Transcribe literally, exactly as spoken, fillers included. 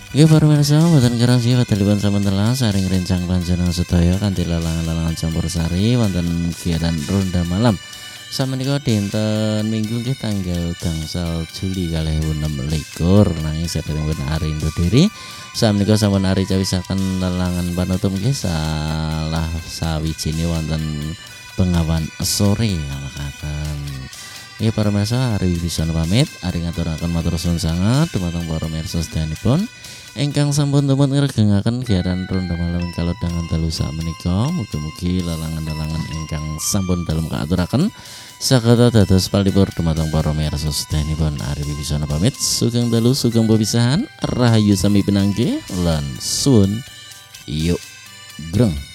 Nggih para mirsa boten kerang sih wadalipun sampun telas saring rencang panjenengan sedaya kanthi lalangan-lalangan campur sari wonten kegiatan ronda malam. Samenika dinten Minggu nggih tanggal gangsal Juli kalih ewu enem likur nanging saderengipun ari induk diri samenika sampun ari cawisaken lalangan panutup nggih salah sawijine wonten Bengawan sore makaten. Nggih para mirsa ari bisa pamit ari ngaturaken matur suwun sanget dumateng para mirsa sedayanipun ingkang sampun tumpun ngregengaken kegiatan ronda malam kalodhangan dalu sakmenika mugi-mugi lalangan-lalangan ingkang sampun dalem kaaturaken saged dados palipur dumateng para mirsa sedayanipun ari bisa pamit sugeng dalu sugeng pepisahan rahayu sami pinanggih lan suwun yuk greng.